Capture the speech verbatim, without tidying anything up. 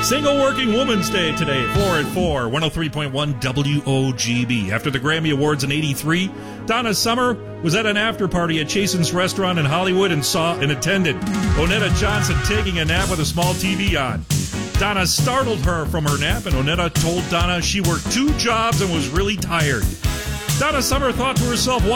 Single Working Woman's Day today, four and four, one oh three point one W O G B. After the Grammy Awards in eighty-three, Donna Summer was at an after party at Chasen's Restaurant in Hollywood and saw and attended Onetta Johnson taking a nap with a small T V on. Donna startled her from her nap, and Onetta told Donna she worked two jobs and was really tired. Donna Summer thought to herself, why